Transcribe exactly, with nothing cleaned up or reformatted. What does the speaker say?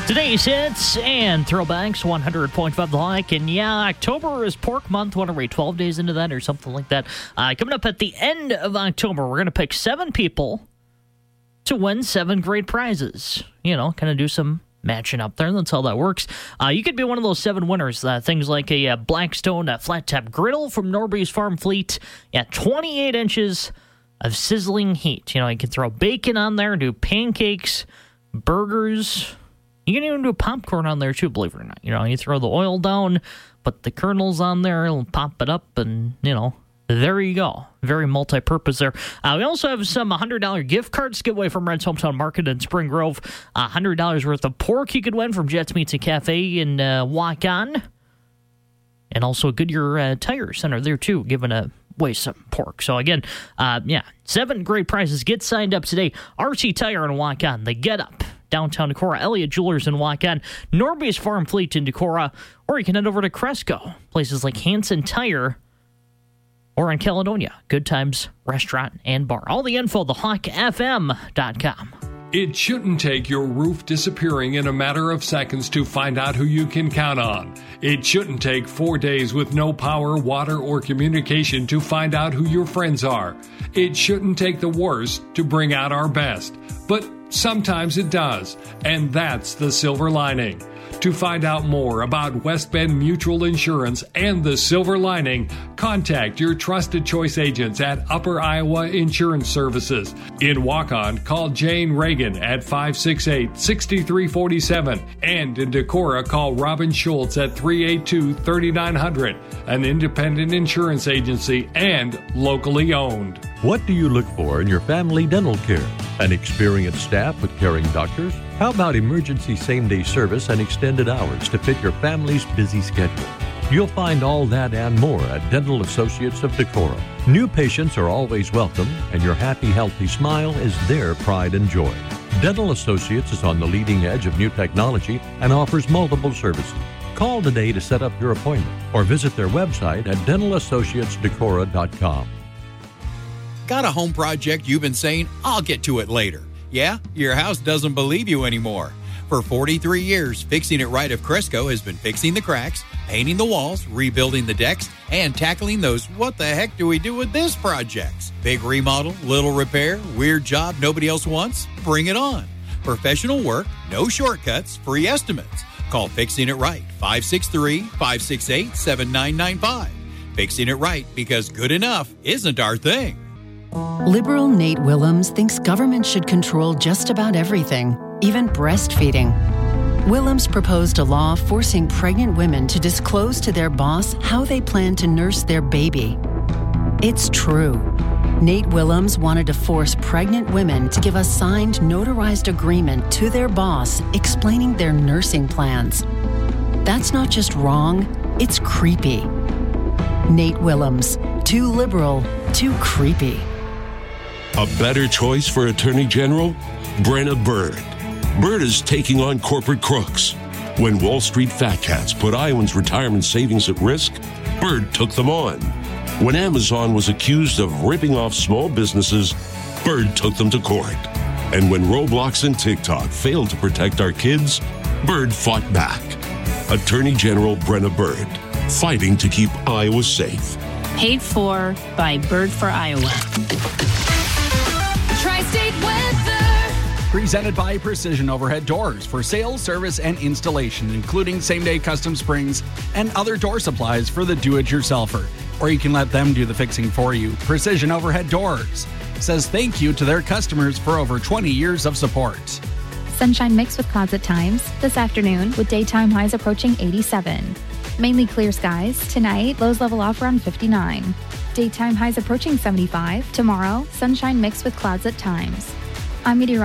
Today's hits and throwbacks, one hundred point five The Hawk. And yeah, October is pork month. What are we, twelve days into that or something like that? Uh, coming up at the end of October, we're going to pick seven people to win seven great prizes. You know, kind of do some matching up there. That's how that works. Uh, you could be one of those seven winners. Uh, things like a, uh Blackstone uh, flat top griddle from Norby's Farm Fleet. Yeah, twenty-eight inches of sizzling heat. You know, you can throw bacon on there, do pancakes, burgers. You can even do popcorn on there, too, believe it or not. You know, you throw the oil down, put the kernels on there, it'll pop it up, and, you know, there you go. Very multi-purpose there. Uh, we also have some one hundred dollars gift cards to get away from Red's Hometown Market in Spring Grove. Uh, one hundred dollars worth of pork you could win from Jets Meats and Cafe in uh, Waukon. And also a Goodyear uh, Tire Center there, too, giving away some pork. So, again, uh, yeah, seven great prizes. Get signed up today. R C Tire in Waukon. The Get Up. Downtown Decorah, Elliott Jewelers in Waukon, Norby's Farm Fleet in Decorah, or you can head over to Cresco, places like Hanson Tire, or in Caledonia, Good Times Restaurant and Bar. All the info, the hawk f m dot com. It shouldn't take your roof disappearing in a matter of seconds to find out who you can count on. It shouldn't take four days with no power, water, or communication to find out who your friends are. It shouldn't take the worst to bring out our best. But sometimes it does, and that's the silver lining. To find out more about West Bend Mutual Insurance and the silver lining, contact your trusted choice agents at Upper Iowa Insurance Services. In Waukon, call Jane Reagan at five six eight, six three four seven. And in Decorah, call Robin Schultz at three eight two, three nine zero zero, an independent insurance agency and locally owned. What do you look for in your family dental care? An experienced staff with caring doctors? How about emergency same-day service and extended hours to fit your family's busy schedule? You'll find all that and more at Dental Associates of Decorah. New patients are always welcome, and your happy, healthy smile is their pride and joy. Dental Associates is on the leading edge of new technology and offers multiple services. Call today to set up your appointment or visit their website at dental associates decorah dot com. Got a home project you've been saying, I'll get to it later. Yeah, your house doesn't believe you anymore. For forty-three years, Fixing It Right of Cresco has been fixing the cracks, painting the walls, rebuilding the decks, and tackling those what the heck do we do with this projects. Big remodel, little repair, weird job nobody else wants? Bring it on. Professional work, no shortcuts, free estimates. Call Fixing It Right, five six three, five six eight, seven nine nine five. Fixing It Right, because good enough isn't our thing. Liberal Nate Willems thinks government should control just about everything, even breastfeeding. Willems proposed a law forcing pregnant women to disclose to their boss how they plan to nurse their baby. It's true. Nate Willems wanted to force pregnant women to give a signed, notarized agreement to their boss explaining their nursing plans. That's not just wrong, it's creepy. Nate Willems, too liberal, too creepy. A better choice for Attorney General? Brenna Bird. Bird is taking on corporate crooks. When Wall Street fat cats put Iowans' retirement savings at risk, Bird took them on. When Amazon was accused of ripping off small businesses, Bird took them to court. And when Roblox and TikTok failed to protect our kids, Bird fought back. Attorney General Brenna Bird, fighting to keep Iowa safe. Paid for by Bird for Iowa. Tri-State weather. Presented by Precision Overhead Doors for sales, service, and installation, including same-day custom springs and other door supplies for the do-it-yourselfer. Or you can let them do the fixing for you. Precision Overhead Doors says thank you to their customers for over twenty years of support. Sunshine mixed with clouds at times this afternoon with daytime highs approaching eighty-seven. Mainly clear skies. Tonight, lows level off around fifty-nine. Daytime highs approaching seventy-five. Tomorrow, sunshine mixed with clouds at times. I'm meteorologist